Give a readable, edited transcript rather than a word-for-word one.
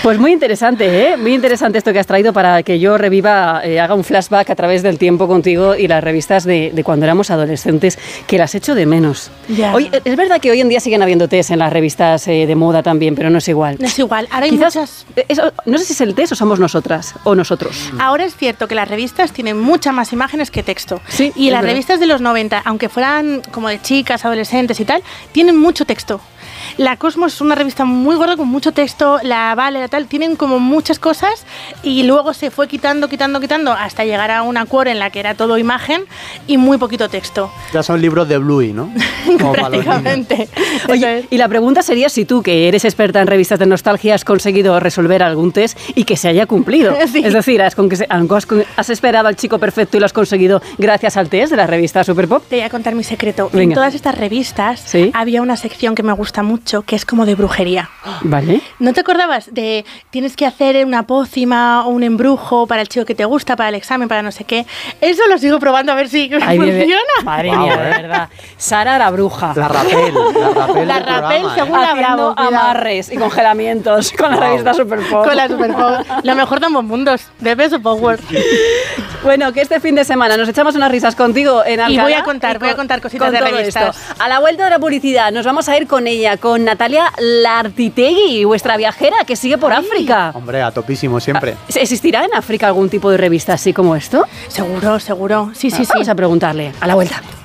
Pues muy interesante, ¿eh? Muy interesante esto que has traído para que yo reviva, haga un flashback a través del tiempo contigo y las revistas de cuando éramos adolescentes, que las echo de menos. Ya. Hoy, es verdad que hoy en día siguen habiendo test en las revistas de moda también, pero no es igual. No es igual. Ahora hay Quizás, muchas... no sé si es el test o somos nosotras o nosotros. Ahora es cierto que las revistas tienen muchas más imágenes que texto. Sí, y las verdad. revistas de los 90, aunque fueran como de chicas, adolescentes y tal, tienen mucho texto. La Cosmos es una revista muy gorda con mucho texto, la Vale, la tal, tienen como muchas cosas y luego se fue quitando hasta llegar a una core en la que era todo imagen y muy poquito texto. Ya son libros de Bluey, ¿no? Como para los niños. Prácticamente. Oye, y la pregunta sería si tú, que eres experta en revistas de nostalgia, has conseguido resolver algún test y que se haya cumplido. Sí. Es decir, has esperado al chico perfecto y lo has conseguido gracias al test de la revista Superpop. Te voy a contar mi secreto. Venga. En todas estas revistas ¿Sí? había una sección que me gusta mucho, que es como de brujería. Vale. ¿No te acordabas de tienes que hacer una pócima o un embrujo para el chico que te gusta, para el examen, para no sé qué? Eso lo sigo probando a ver si Ahí viene- funciona. Madre Wow, mía, de verdad. Sara la bruja. La Rapel. La del Rapel, programa, según la Haciendo Bravo. cuidado. amarres y congelamientos con la Wow. revista Superpop. Con la Superpop. Lo mejor de ambos mundos, de Beso Power. Bueno, que este fin de semana nos echamos unas risas contigo en Alcalá. voy a contar cositas con de todo revistas. esto. A la vuelta de la publicidad nos vamos a ir con ella, con Natalia Lartitegui, vuestra viajera que sigue por África. Hombre, a topísimo siempre. ¿Existirá en África algún tipo de revista así como esto? Seguro. Sí. Vamos a preguntarle. A la vuelta.